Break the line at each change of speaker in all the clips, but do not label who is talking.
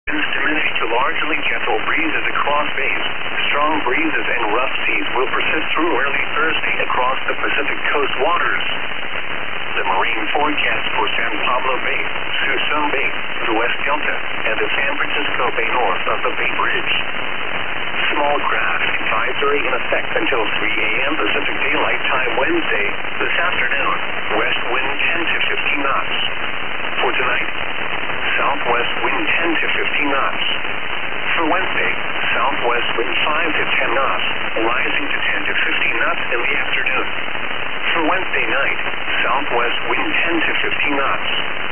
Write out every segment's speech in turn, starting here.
Winds diminish to largely gentle breezes across bays. Strong breezes and rough seas will persist through early Thursday across the Pacific coast waters. The marine forecast for San Pablo Bay, Suisun Bay, the West Delta, and the San Francisco Bay north of the Bay Bridge. Small craft advisory in effect until 3 a.m. Pacific Daylight Time Wednesday, this afternoon. West wind 10 to 15 knots. For tonight, southwest wind 10 to 15 knots. For Wednesday, southwest wind 5 to 10 knots, rising to 10 to 15 knots in the afternoon. For Wednesday night, southwest wind 10 to 15 knots.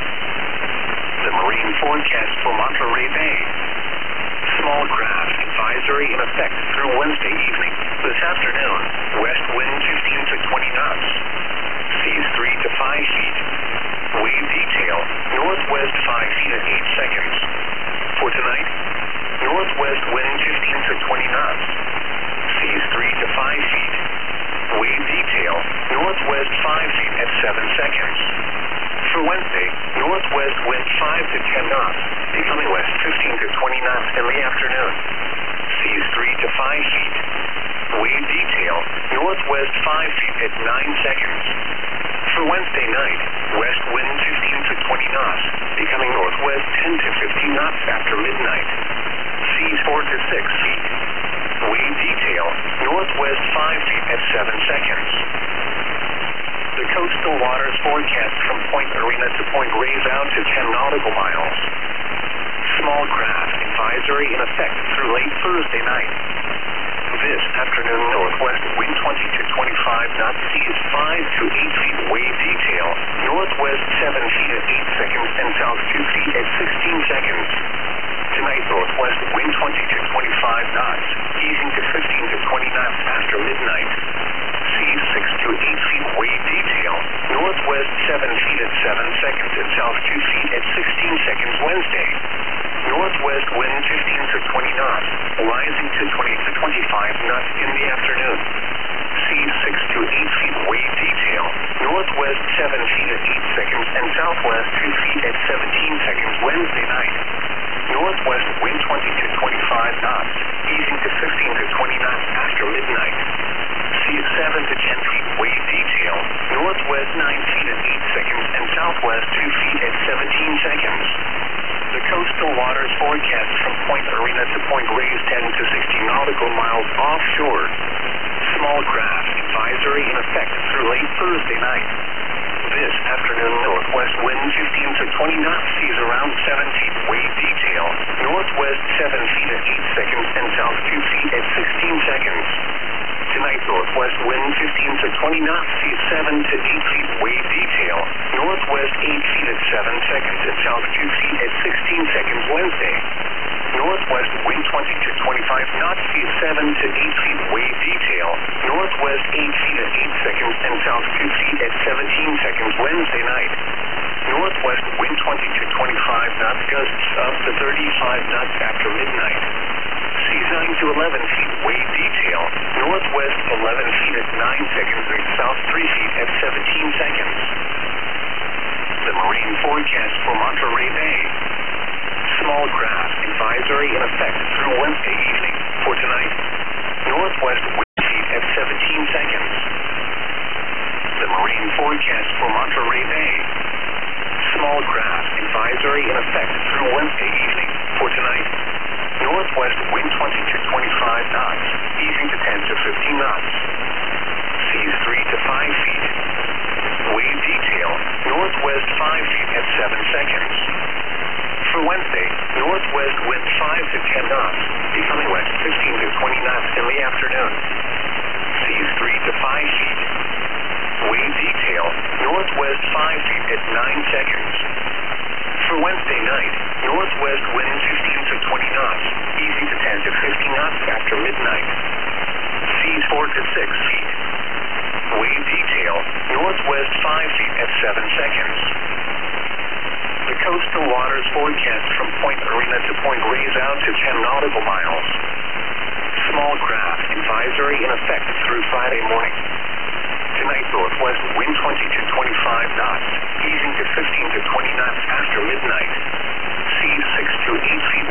The marine forecast for Monterey Bay. Small craft advisory in effect through Wednesday evening. This afternoon, west wind 15 to 20 knots. Seas 3 to 5 feet. Wave detail, northwest 5 feet at 8 seconds. For tonight, northwest wind 15 to 20 knots. Seas 3 to 5 feet. Wave detail, northwest 5 feet at 7 seconds. For Wednesday, northwest wind 5 to 10 knots, becoming west 15 to 20 knots in the afternoon. Seas 3 to 5 feet. Wave detail, northwest 5 feet at 9 seconds. For Wednesday night, west wind 15 to 20 knots, becoming northwest 10 to 15 knots after midnight. Seas 4 to 6 feet. Wave detail, northwest 5 feet at 7 seconds. The coastal waters forecast from Point Arena to Point Reyes out to 10 nautical miles. Small craft advisory in effect through late Thursday night. This afternoon, northwest wind 20 to 25 knots, seas 5 to 8 feet. Wave detail, northwest 7 feet at 8 seconds and south 2 feet at 16 seconds. Tonight, northwest wind 20 to 25 knots, easing to 15 to 20 knots after midnight. Seas 6 to 8 feet. Wave detail, northwest 7 feet at 7 seconds and south 2 feet at 16 seconds Wednesday. Northwest wind 15 to 20 knots, rising to 20 to 25 knots in the afternoon. Seas 6 to 8 feet. Wave detail, northwest 7 feet at 8 seconds and southwest 2 feet at 17 seconds Wednesday night. Northwest wind 20 to 25 knots, easing to 15 to 20 knots after midnight. Seas 7 to 10 feet. Wave detail, northwest 9 feet at 8 seconds and southwest 2 feet at 17 seconds. The coastal waters forecast from Point Arena to Point Reyes 10 to 60 nautical miles offshore. Small craft advisory in effect through late Thursday night. This afternoon, northwest wind 15 to 20 knots, seas around 7 feet. Wave detail, northwest 7 feet at 8 seconds and south 2 feet at 16 seconds. Tonight, northwest wind 15 to 20 knots, seas 7 to 8 feet. Wave detail, northwest 8 feet at 7 seconds and south 2 feet at 16 seconds Wednesday. Northwest wind 20 to 25 knots, seas 7 to 8 feet. Wave detail, northwest 8 feet at 8 seconds and south 2 feet at 17 seconds Wednesday night. Northwest wind 20 to 25 knots, gusts up to 35 knots after midnight. Seas 9 to 11 feet. Wave detail, northwest 11 feet at 9 seconds and south 3 feet at 17 seconds. The marine forecast for Monterey Bay. Small craft advisory in effect through Wednesday evening. For tonight, northwest wind feet at 17 seconds. The marine forecast for Monterey Bay. Small craft advisory in effect through Wednesday evening. For tonight, northwest wind 20 to 25 knots, easing to 10 to 15 knots. Seas 3 to 5 feet. Wave detail, northwest 5 feet at 7 seconds. For Wednesday, northwest wind 5 to 10 knots, becoming west 15 to 20 knots in the afternoon. Seas 3 to 5 feet. Wave detail, northwest 5 feet at 9 seconds. For Wednesday night, northwest wind 15 to 20 knots, easing to 10 to 15 knots after midnight. Seas 4 to 6 feet. Wave detail, northwest 5 feet at 7 seconds. The coastal waters forecast from Point Arena to Point Reyes out to 10 nautical miles. Small craft advisory in effect through Friday morning. Tonight, northwest wind 20 to 25 knots, easing to 15 to 20 knots after midnight. Seas 6 to 8 feet.